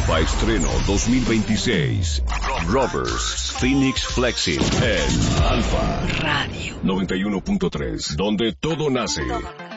Ropa Estreno 2026. Rovers, Phoenix Flexing en Alfa Radio 91.3, donde todo nace.